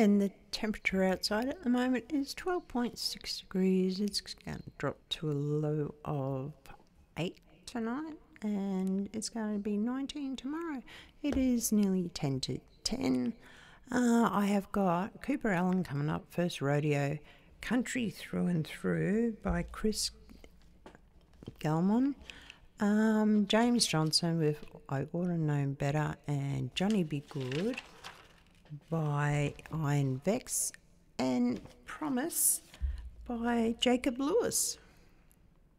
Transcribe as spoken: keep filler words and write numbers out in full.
And the temperature outside at the moment is twelve point six degrees. It's going to drop to a low of eight tonight, and it's going to be nineteen tomorrow. It is nearly ten to ten. Uh, I have got Cooper Allen coming up, First Rodeo, Country Through and Through by Chris Galmon. Um, James Johnson with I Oughta Known Better, and Johnny Be Good by Iron Vex, and Promise by Jacob Lewis.